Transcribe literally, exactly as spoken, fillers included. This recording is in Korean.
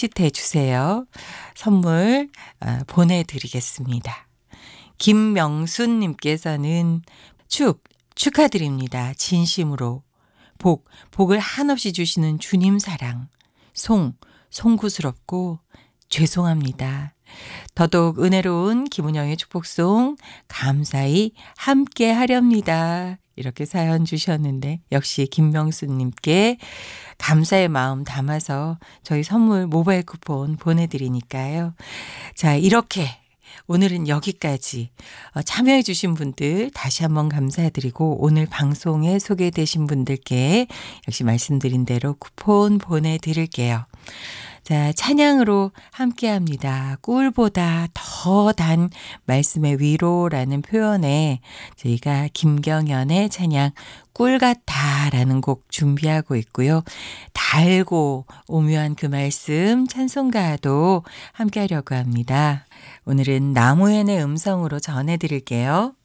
손짓해 주세요. 선물 어, 보내드리겠습니다. 김명순 님께서는 축 축하드립니다. 진심으로. 복, 복을 한없이 주시는 주님 사랑. 송, 송구스럽고 죄송합니다. 더더욱 은혜로운 김은영의 축복송 감사히 함께 하렵니다. 이렇게 사연 주셨는데 역시 김명수님께 감사의 마음 담아서 저희 선물 모바일 쿠폰 보내드리니까요. 자, 이렇게 오늘은 여기까지 참여해 주신 분들 다시 한번 감사드리고 오늘 방송에 소개되신 분들께 역시 말씀드린 대로 쿠폰 보내드릴게요. 자, 찬양으로 함께합니다. 꿀보다 더 단 말씀의 위로라는 표현에 저희가 김경연의 찬양 꿀 같아라는 곡 준비하고 있고요. 달고 오묘한 그 말씀 찬송가도 함께하려고 합니다. 오늘은 나무엔의 음성으로 전해드릴게요.